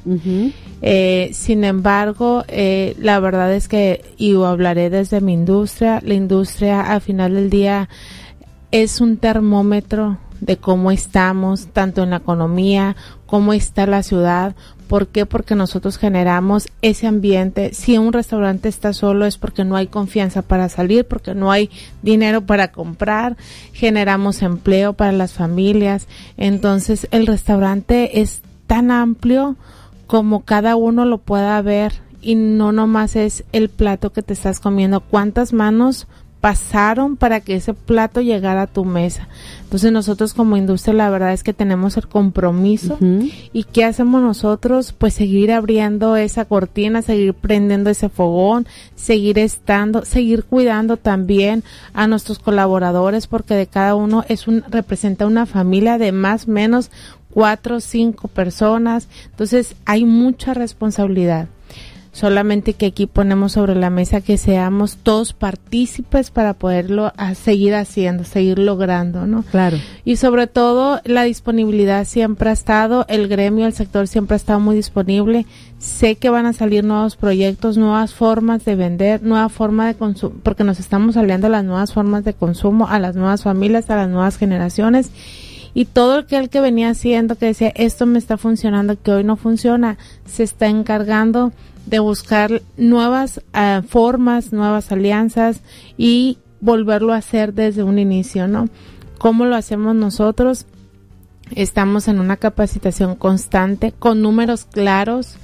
Sin embargo, la verdad es que, y hablaré desde mi industria, la industria al final del día es un termómetro de cómo estamos, tanto en la economía, cómo está la ciudad. ¿Por qué? Porque nosotros generamos ese ambiente. Si un restaurante está solo es porque no hay confianza para salir, porque no hay dinero para comprar. Generamos empleo para las familias. Entonces, el restaurante es tan amplio como cada uno lo pueda ver, y no nomás es el plato que te estás comiendo. ¿Cuántas manos pasaron para que ese plato llegara a tu mesa? Entonces nosotros como industria la verdad es que tenemos el compromiso. ¿Y qué hacemos nosotros? Pues seguir abriendo esa cortina, seguir prendiendo ese fogón, seguir cuidando también a nuestros colaboradores, porque de cada uno representa una familia de más o menos 4 o 5 personas. Entonces hay mucha responsabilidad. Solamente que aquí ponemos sobre la mesa que seamos todos partícipes para poderlo seguir haciendo, seguir logrando, ¿no?
Claro.
Y sobre todo la disponibilidad siempre ha estado, el gremio, el sector siempre ha estado muy disponible. Sé que van a salir nuevos proyectos, nuevas formas de vender, nueva forma de consumo, porque nos estamos aliando a las nuevas formas de consumo, a las nuevas familias, a las nuevas generaciones. Y todo aquel que venía haciendo, que decía, esto me está funcionando, que hoy no funciona, se está encargando de buscar nuevas formas, nuevas alianzas y volverlo a hacer desde un inicio, ¿no? ¿Cómo lo hacemos nosotros? Estamos en una capacitación constante, con números claros,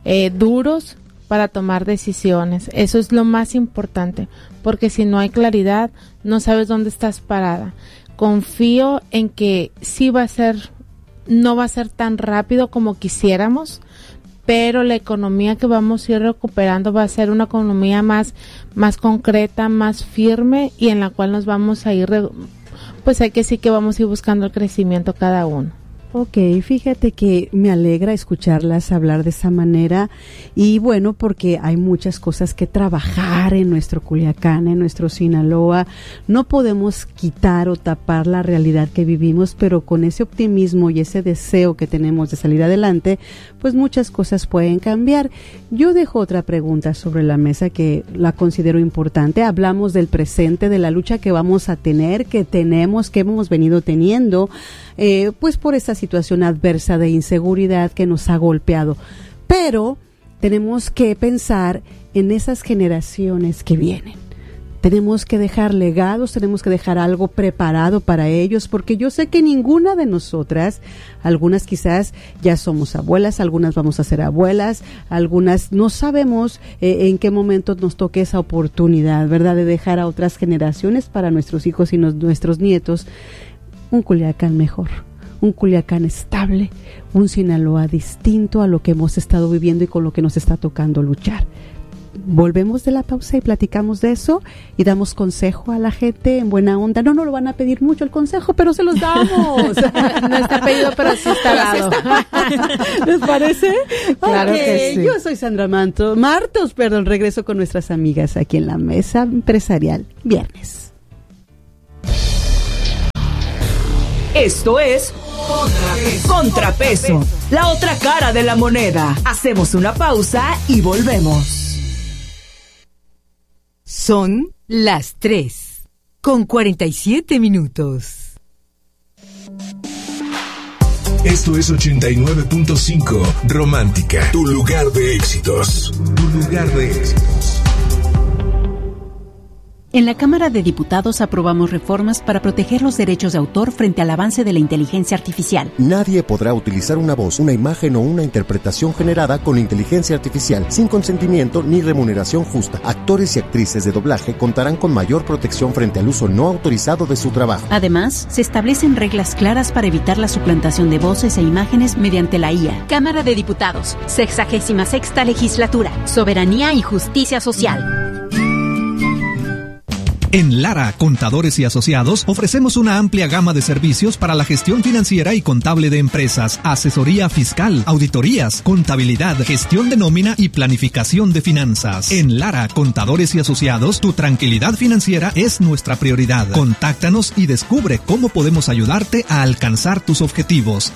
duros, para tomar decisiones. Eso es lo más importante, porque si no hay claridad, no sabes dónde estás parada. Confío en que sí no va a ser tan rápido como quisiéramos, pero la economía que vamos a ir recuperando va a ser una economía más concreta, más firme, y en la cual nos vamos a ir, pues hay que sí que vamos a ir buscando el crecimiento cada uno.
Ok, fíjate que me alegra escucharlas hablar de esa manera y bueno, porque hay muchas cosas que trabajar en nuestro Culiacán, en nuestro Sinaloa. No podemos quitar o tapar la realidad que vivimos, pero con ese optimismo y ese deseo que tenemos de salir adelante, pues muchas cosas pueden cambiar. Yo dejo otra pregunta sobre la mesa que la considero importante. Hablamos del presente, de la lucha que vamos a tener, que tenemos, que hemos venido teniendo, pues por esa situación adversa de inseguridad que nos ha golpeado. Pero tenemos que pensar en esas generaciones que vienen. Tenemos que dejar legados, tenemos que dejar algo preparado para ellos, porque yo sé que ninguna de nosotras, algunas quizás ya somos abuelas, algunas vamos a ser abuelas, algunas no sabemos en qué momento nos toque esa oportunidad, ¿verdad?, de dejar a otras generaciones para nuestros hijos y nuestros nietos un Culiacán mejor, un Culiacán estable, un Sinaloa distinto a lo que hemos estado viviendo y con lo que nos está tocando luchar. Volvemos de la pausa y platicamos de eso y damos consejo a la gente en buena onda. No lo van a pedir mucho el consejo, pero se los damos.
No está pedido, pero sí está dado.
¿Les parece?
Claro que sí.
Yo soy Sandra Martos, regreso con nuestras amigas aquí en la Mesa Empresarial, viernes.
Esto es Contrapeso, la otra cara de la moneda. Hacemos una pausa y volvemos.
Son las 3:47.
Esto es 89.5 Romántica, tu lugar de éxitos. Tu lugar de éxitos.
En la Cámara de Diputados aprobamos reformas para proteger los derechos de autor frente al avance de la inteligencia artificial.
Nadie podrá utilizar una voz, una imagen o una interpretación generada con inteligencia artificial sin consentimiento ni remuneración justa. Actores y actrices de doblaje contarán con mayor protección frente al uso no autorizado de su trabajo.
Además, se establecen reglas claras para evitar la suplantación de voces e imágenes mediante la IA. Cámara de Diputados, 66ª Legislatura, Soberanía y Justicia Social.
En Lara, Contadores y Asociados, ofrecemos una amplia gama de servicios para la gestión financiera y contable de empresas, asesoría fiscal, auditorías, contabilidad, gestión de nómina y planificación de finanzas. En Lara, Contadores y Asociados, tu tranquilidad financiera es nuestra prioridad. Contáctanos y descubre cómo podemos ayudarte a alcanzar tus objetivos.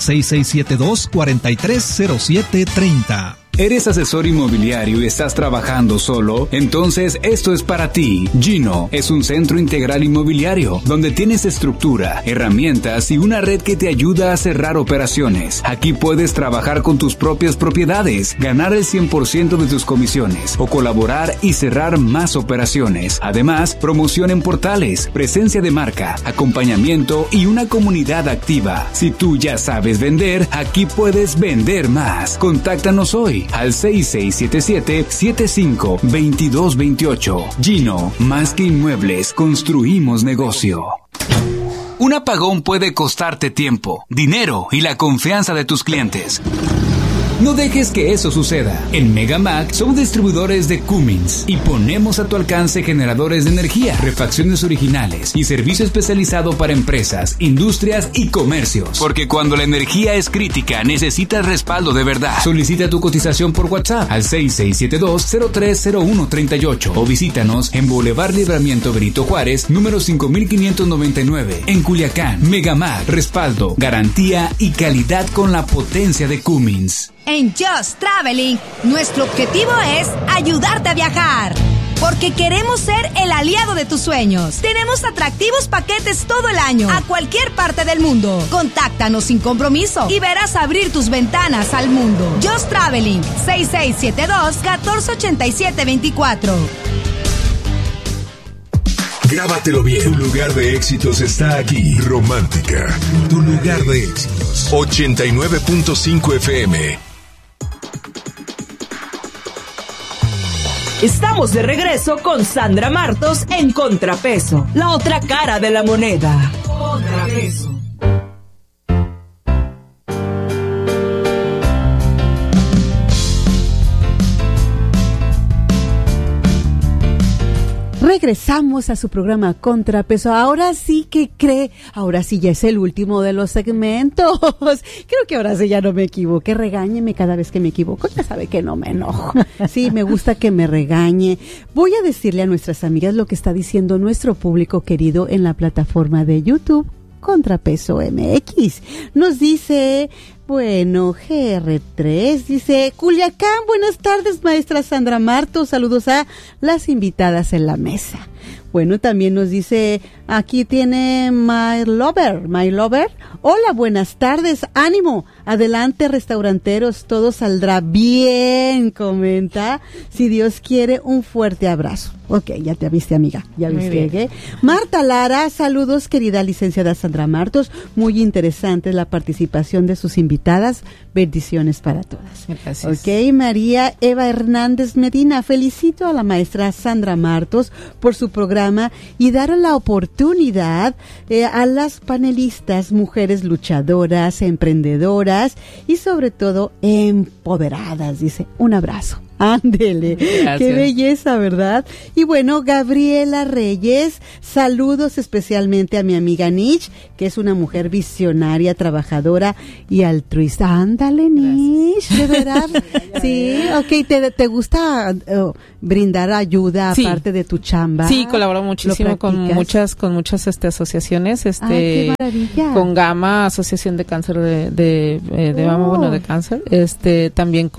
6672-430730.
¿Eres asesor inmobiliario y estás trabajando solo? Entonces esto es para ti. Gino es un centro integral inmobiliario donde tienes estructura, herramientas y una red que te ayuda a cerrar operaciones. Aquí puedes trabajar con tus propias propiedades, ganar el 100% de tus comisiones o colaborar y cerrar más operaciones. Además, promoción en portales, presencia de marca, acompañamiento y una comunidad activa. Si tú ya sabes vender, aquí puedes vender más. Contáctanos hoy al 6677-752228. Gino, más que inmuebles, construimos negocio. Un apagón puede costarte tiempo, dinero y la confianza de tus clientes. No dejes que eso suceda. En Megamac somos distribuidores de Cummins y ponemos a tu alcance generadores de energía, refacciones originales y servicio especializado para empresas, industrias y comercios. Porque cuando la energía es crítica, necesitas respaldo de verdad. Solicita tu cotización por WhatsApp al 6672-030138 o visítanos en Boulevard Libramiento Benito Juárez, número 5599, en Culiacán. Megamac, respaldo, garantía y calidad con la potencia de Cummins.
En Just Traveling, nuestro objetivo es ayudarte a viajar. Porque queremos ser el aliado de tus sueños. Tenemos atractivos paquetes todo el año, a cualquier parte del mundo. Contáctanos sin compromiso y verás abrir tus ventanas al mundo. Just Traveling, 6672-148724.
Grábatelo bien. Tu lugar de éxitos está aquí. Romántica. Tu lugar de éxitos. 89.5 FM.
Estamos de regreso con Sandra Martos en Contrapeso, la otra cara de la moneda. Contrapeso.
Regresamos a su programa Contrapeso. Ahora sí ahora sí ya es el último de los segmentos. Creo que ahora sí ya no me equivoqué. Regáñeme cada vez que me equivoco. Ya sabe que no me enojo. Sí, me gusta que me regañe. Voy a decirle a nuestras amigas lo que está diciendo nuestro público querido en la plataforma de YouTube Contrapeso MX. Nos dice, bueno, GR3 dice, Culiacán, buenas tardes, maestra Sandra Martos, saludos a las invitadas en la mesa. Bueno, también nos dice, aquí tiene My Lover. Hola, buenas tardes, ánimo, adelante restauranteros, todo saldrá bien, comenta. Si Dios quiere, un fuerte abrazo. Ok, ya te viste, amiga, ya viste. Marta Lara, saludos, querida licenciada Sandra Martos, muy interesante la participación de sus invitadas, bendiciones para todas.
Gracias.
Ok, María Eva Hernández Medina, felicito a la maestra Sandra Martos por su programa y dar la oportunidad a las panelistas, mujeres luchadoras, emprendedoras y sobre todo empoderadas, dice, un abrazo. Ándele, qué belleza, ¿verdad? Y bueno, Gabriela Reyes, saludos especialmente a mi amiga Nish, que es una mujer visionaria, trabajadora y altruista. Ándale, Nish, de verdad. Sí, ok, ¿te gusta brindar ayuda aparte de tu chamba?
Sí, colaboro muchísimo con muchas asociaciones,
qué maravilla.
Con Gama, Asociación de Cáncer de Mama, bueno, de cáncer, también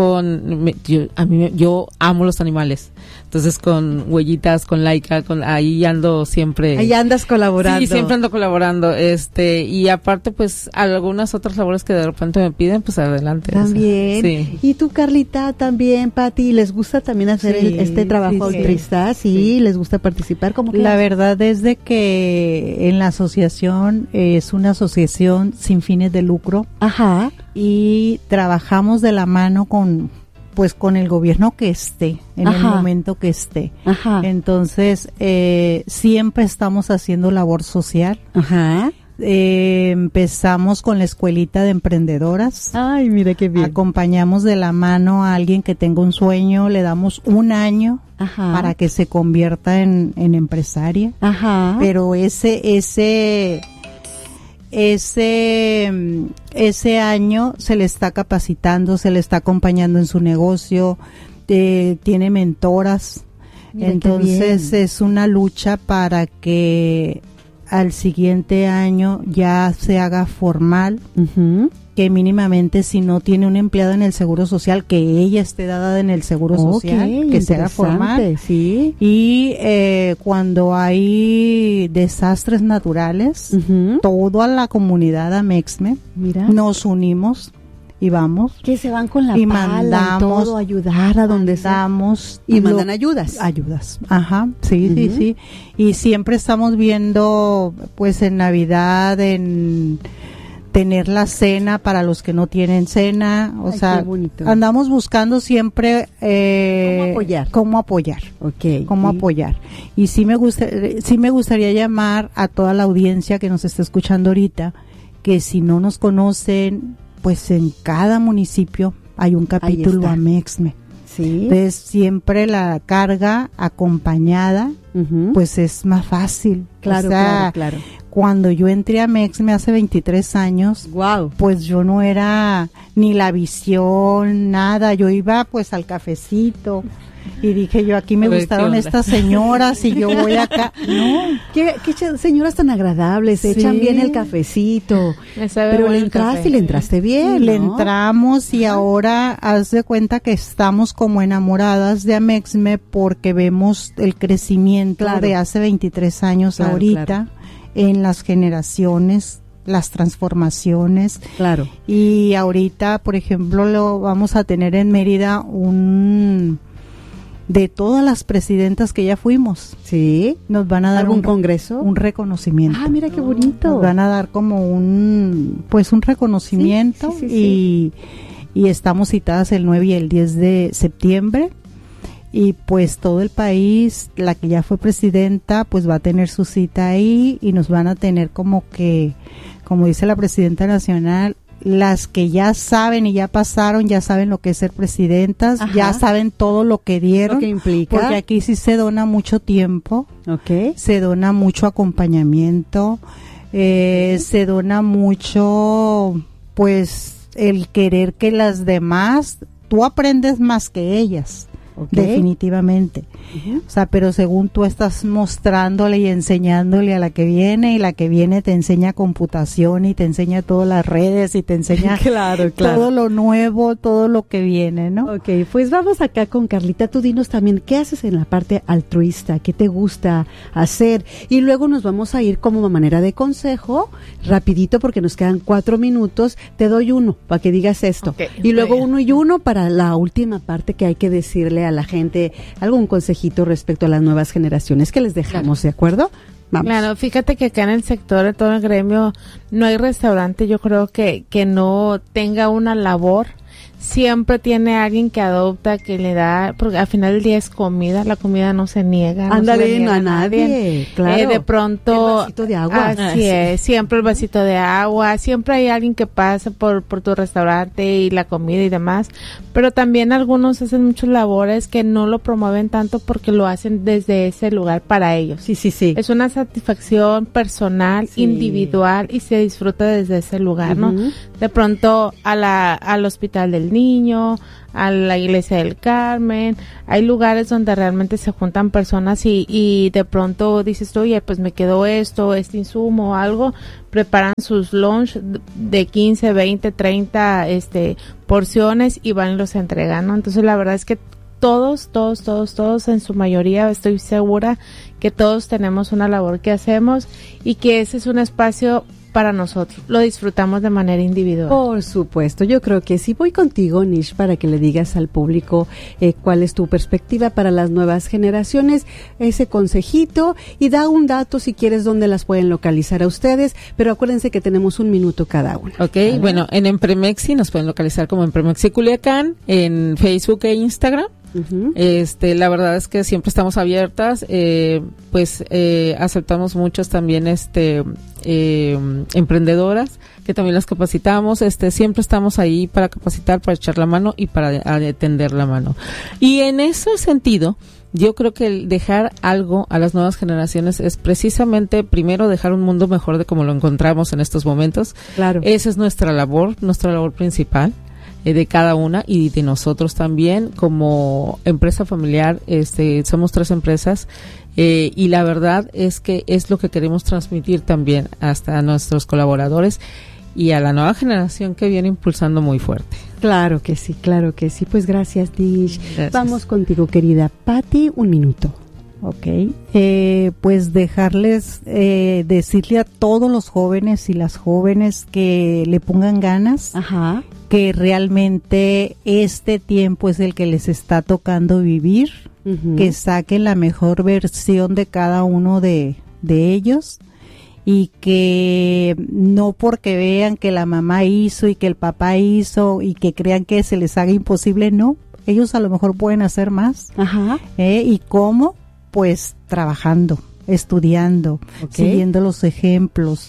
yo amo los animales, entonces con Huellitas, con Laika, ahí ando siempre.
Ahí andas colaborando.
Sí, siempre ando colaborando, y aparte pues algunas otras labores que de repente me piden, pues adelante.
También.
Sí.
Y tú, Carlita, también, Pati, ¿les gusta también hacer este trabajo altruista? Sí, ¿les gusta participar? ¿Cómo que
la verdad es de que en la asociación es una asociación sin fines de lucro.
Ajá.
Y trabajamos de la mano con el gobierno que esté, en el momento que esté.
Ajá.
Entonces, siempre estamos haciendo labor social.
Ajá.
Empezamos con la escuelita de emprendedoras.
Ay, mira qué bien.
Acompañamos de la mano a alguien que tenga un sueño, le damos un año para que se convierta en empresaria.
Ajá.
Pero ese año se le está capacitando, se le está acompañando en su negocio, tiene mentoras.
Mira,
entonces es una lucha para que al siguiente año ya se haga formal, que mínimamente si no tiene un empleado en el Seguro Social, que ella esté dada en el Seguro Social, que se haga formal.
Sí.
Y cuando hay desastres naturales, toda la comunidad Amexme nos unimos y vamos.
Que se van con la
y
pala
mandamos,
y todo, ayudar a donde
mandamos
y mandan ayudas.
Ajá, sí. Y siempre estamos viendo, pues en Navidad, en tener la cena para los que no tienen cena, sea, andamos buscando siempre cómo apoyar.
Okay.
Cómo apoyar. Y sí me gustaría llamar a toda la audiencia que nos está escuchando ahorita, que si no nos conocen, pues en cada municipio hay un capítulo Amexme.
Sí.
Entonces siempre la carga acompañada, pues es más fácil.
Claro,
o sea,
claro.
Cuando yo entré a Amexme hace 23 años, pues yo no era ni la visión, nada. Yo iba pues al cafecito y dije yo, aquí me gustaron estas señoras y yo voy acá. No,
qué señoras tan agradables, se echan bien el cafecito. Pero le entraste y le entraste bien, ¿no?
Le entramos y ahora haz de cuenta que estamos como enamoradas de Amexme porque vemos el crecimiento de hace 23 años ahorita. En las generaciones, las transformaciones.
Claro.
Y ahorita, por ejemplo, lo vamos a tener en Mérida de todas las presidentas que ya fuimos.
Sí.
Nos van a dar
un congreso,
un reconocimiento.
Ah, mira qué bonito.
Nos van a dar como un reconocimiento.
Sí.
Y estamos citadas el 9 y el 10 de septiembre. Y pues todo el país, la que ya fue presidenta, pues va a tener su cita ahí y nos van a tener como que, como dice la presidenta nacional, las que ya saben y ya pasaron, ya saben lo que es ser presidentas,
Ajá.
ya saben todo lo que dieron,
Lo que implica.
porque aquí sí se dona mucho tiempo, se dona mucho acompañamiento, se dona mucho, pues, el querer que las demás, tú aprendes más que ellas. Definitivamente. O sea, pero según tú estás mostrándole y enseñándole a la que viene, y la que viene te enseña computación y te enseña todas las redes y te enseña
claro.
todo lo nuevo, todo lo que viene, ¿no?
Ok, pues vamos acá con Carlita. Tú dinos también qué haces en la parte altruista, qué te gusta hacer, y luego nos vamos a ir como manera de consejo, rapidito porque nos quedan 4 minutos. Te doy uno para que digas esto,
Okay,
y luego
bien.
1 y 1 para la última parte que hay que decirle a la gente algún consejito respecto a las nuevas generaciones que les dejamos, ¿de acuerdo? Vamos.
Claro, fíjate que acá en el sector, de todo el gremio, no hay restaurante, yo creo que no tenga una labor. Siempre tiene alguien que adopta, que le da, porque al final del día es comida, la comida no se niega.
Ándale,
no se le niega
a nadie, claro.
De pronto,
el vasito de agua.
así es, siempre el vasito de agua, siempre hay alguien que pasa por tu restaurante y la comida y demás, pero también algunos hacen muchas labores que no lo promueven tanto porque lo hacen desde ese lugar para ellos.
Sí.
Es una satisfacción personal, individual, y se disfruta desde ese lugar, ¿no? De pronto al hospital del niño, a la iglesia del Carmen, hay lugares donde realmente se juntan personas y de pronto dices, oye, pues me quedó este insumo o algo, preparan sus lunch de 15, 20, 30 porciones y van y los entregan, ¿no? Entonces la verdad es que todos en su mayoría, estoy segura que todos tenemos una labor que hacemos y que ese es un espacio para nosotros, lo disfrutamos de manera individual.
Por supuesto, yo creo que sí. Voy contigo, Nish, para que le digas al público cuál es tu perspectiva para las nuevas generaciones, ese consejito, y da un dato si quieres donde las pueden localizar a ustedes, pero acuérdense que tenemos 1 minuto cada uno.
Ok, ¿vale? Bueno, en Empremexi nos pueden localizar como Empremexi Culiacán, en Facebook e Instagram. La verdad es que siempre estamos abiertas, aceptamos muchos también emprendedoras que también las capacitamos, siempre estamos ahí para capacitar, para echar la mano y para atender la mano. Y en ese sentido, yo creo que el dejar algo a las nuevas generaciones es precisamente, primero, dejar un mundo mejor de como lo encontramos en estos momentos.
Claro.
Esa es nuestra labor principal. De cada una y de nosotros también como empresa familiar, somos 3 empresas y la verdad es que es lo que queremos transmitir también hasta a nuestros colaboradores y a la nueva generación que viene impulsando muy fuerte.
Claro que sí. Pues gracias, Nish. Vamos contigo, querida Patti, 1 minuto.
Ok, pues dejarles, decirle a todos los jóvenes y las jóvenes que le pongan ganas, que realmente este tiempo es el que les está tocando vivir, que saquen la mejor versión de cada uno de ellos, y que no porque vean que la mamá hizo y que el papá hizo y que crean que se les haga imposible, no, ellos a lo mejor pueden hacer más. ¿Y cómo? Pues trabajando, estudiando, siguiendo los ejemplos.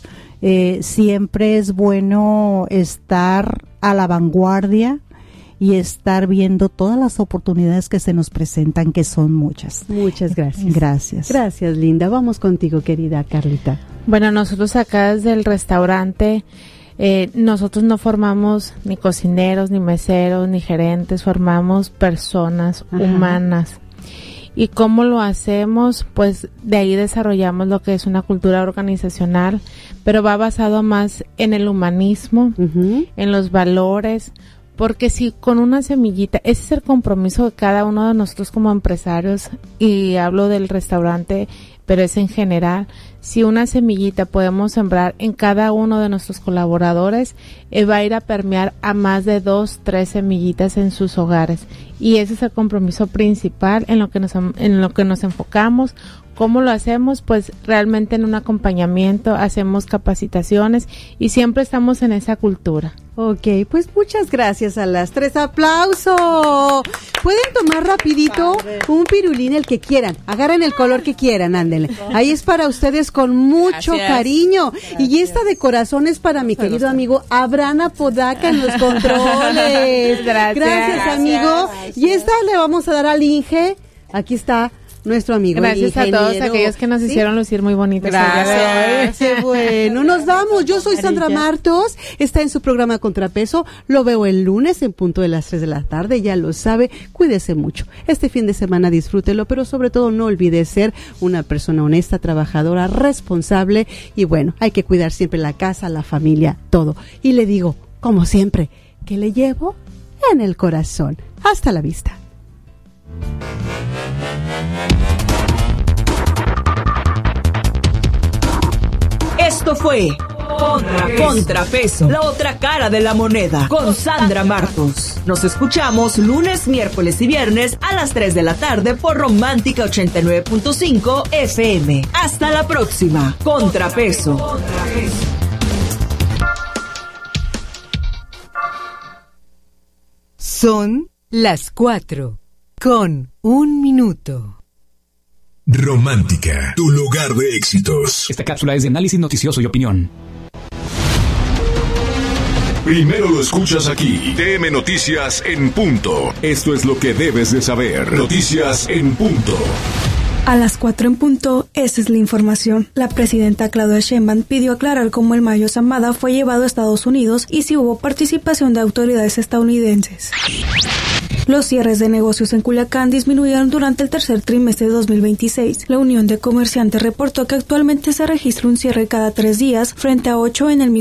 Siempre es bueno estar a la vanguardia y estar viendo todas las oportunidades que se nos presentan, que son muchas.
Muchas gracias.
Gracias,
Linda. Vamos contigo, querida Carlita.
Bueno, nosotros acá desde el restaurante, nosotros no formamos ni cocineros, ni meseros, ni gerentes, formamos personas humanas. ¿Y cómo lo hacemos? Pues de ahí desarrollamos lo que es una cultura organizacional, pero va basado más en el humanismo, en los valores, porque si con una semillita, ese es el compromiso de cada uno de nosotros como empresarios, y hablo del restaurante, pero es en general, si una semillita podemos sembrar en cada uno de nuestros colaboradores, va a ir a permear a más de 2, 3 semillitas en sus hogares. Y ese es el compromiso principal en lo que nos enfocamos ¿Cómo lo hacemos? Pues realmente en un acompañamiento, hacemos capacitaciones y siempre estamos en esa cultura.
Ok, pues muchas gracias a las tres. ¡Aplauso! Pueden tomar rapidito un pirulín, el que quieran. Agarren el color que quieran, ándenle. Ahí es para ustedes con mucho cariño. Gracias. Y esta de corazón es para mi querido amigo Abraham Apodaca en los controles. Gracias, amigo. Y esta le vamos a dar al Inge. Aquí está nuestro amigo.
Gracias a todos aquellos que nos hicieron lucir muy bonitos.
Gracias. Qué bueno. Nos vamos. Yo soy Sandra Martos. Está en su programa Contrapeso. Lo veo el lunes en punto de las 3 de la tarde. Ya lo sabe. Cuídese mucho. Este fin de semana disfrútelo, pero sobre todo no olvide ser una persona honesta, trabajadora, responsable. Y bueno, hay que cuidar siempre la casa, la familia, todo. Y le digo, como siempre, que le llevo en el corazón. Hasta la vista.
Esto fue Contrapeso, la otra cara de la moneda, con Sandra Martos. Nos escuchamos lunes, miércoles y viernes a las 3 de la tarde por Romántica 89.5 FM. Hasta la próxima. Contrapeso.
Son las 4 con 1 minuto.
Romántica, tu lugar de éxitos.
Esta cápsula es de análisis noticioso y opinión.
Primero lo escuchas aquí. TM Noticias en punto. Esto es lo que debes de saber. Noticias en punto.
A las 4 en punto, esta es la información. La presidenta Claudia Sheinbaum pidió aclarar cómo el Mayo Zambada fue llevado a Estados Unidos y si hubo participación de autoridades estadounidenses. Los cierres de negocios en Culiacán disminuyeron durante el tercer trimestre de 2026. La Unión de Comerciantes reportó que actualmente se registra un cierre cada 3 días frente a 8 en el mismo